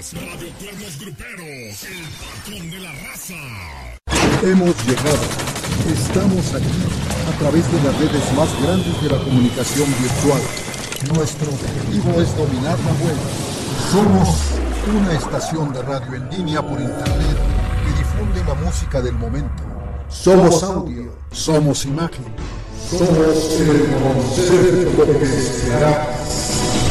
Radio Cuernos Gruperos, el patrón de la raza. Hemos llegado. Estamos aquí a través de las redes más grandes de la comunicación virtual. Nuestro objetivo es dominar la web. Somos una estación de radio en línea por internet que difunde la música del momento. Somos audio, somos imagen, somos el concepto que será.